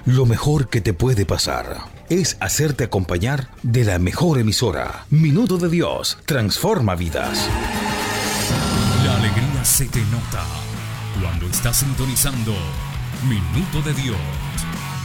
Lo mejor que te puede pasar es hacerte acompañar de la mejor emisora. Minuto de Dios transforma vidas. La alegría se te nota cuando estás sintonizando Minuto de Dios.